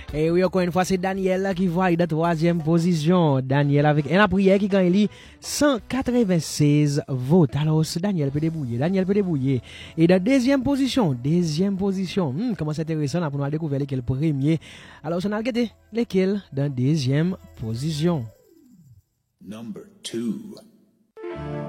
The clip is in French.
Et oui, encore une fois, c'est Daniel là qui voit dans troisième position. Daniel avec un prière qui gagne 196 votes. Alors, Daniel peut débrouiller. Daniel peut débrouiller. Et dans deuxième position. Comment c'est intéressant là pour nous découvrir lequel premier. Alors, on a regardé lequel dans deuxième position. Number 2.